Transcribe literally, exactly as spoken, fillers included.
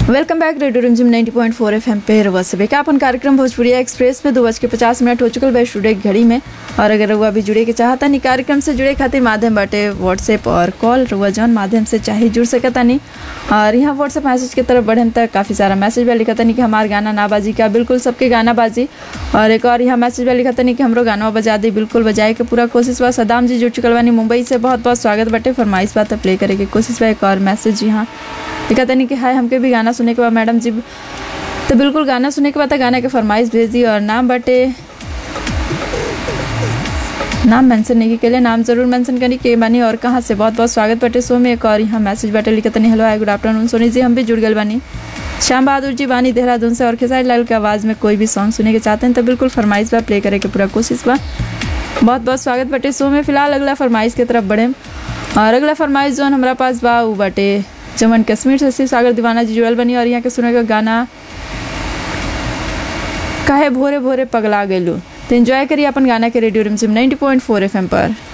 Welcome bank radio रिमझिम नब्बे point फोर FM पे रवा सभी का अपन कार्यक्रम भोजपुरी एक्सप्रेस में दो बज के पचास मिनट हो चुकल बा स्टूडियो की घड़ी में। और अगर रउआ भी जुड़े के चाहता नहीं कार्यक्रम से जुड़े खातिर माध्यम बाटे व्हाट्सएप और कॉल रउआ जौन माध्यम से चाहे जुड़ सकता नहीं। और यहाँ व्हाट्सएप मैसेज की तरफ बढ़न तक काफ़ी सारा मैसेज भी लिखा नहीं कि हमार गाना ना बाजी का, बिल्कुल सबके गाना बाजी। और एक और यहाँ मैसेज भी लिखा नहीं कि हमरो गाना बजा दी, बिल्कुल बजाए के पूरा कोशिश बा। सदाम जी जुड़ चुकल बानी मुंबई से, बहुत बहुत स्वागत बाटे। फरमाइश बात प्ले करे की कोशिश बा। एक और मैसेज यहाँ लिखा नहीं कि हाय हमके भी गाना सुने के बाद मैडम जी, तो बिल्कुल गाना सुने के बाद गाना के फरमाइश भेज दी। और नाम बाटे, नाम मेंशन नहीं के लिए नाम जरूर मेंशन करी के बानी और कहाँ से। बहुत बहुत स्वागत बाटे शो में। एक और यहाँ मैसेज बाटे लिखा नहीं hello hi good afternoon Soni ji, हम भी जुड़ गए बानी। श्याम बहादुर जी बानी देहरादून से और खेसारी लाल की आवाज़ में कोई भी सॉन्ग सुने के चाहते हैं तो बिल्कुल फरमाइश बा प्ले करे के पूरा कोशिश बा। बहुत बहुत स्वागत बाटे शो में। फिलहाल अगला फरमाइश की तरफ बढ़े और अगला फरमाइश जो हमारा पास बा वो बाटे जमन कश्मीर से शिव सागर दीवाना जी जुड़ल बनी। और यहाँ के सुने का गाना काहे भोरे भोरे पगला गेलू, तो एंजॉय करिए अपन गाना के रेडियो रिमझिम नब्बे पॉइंट फोर एफएम पर।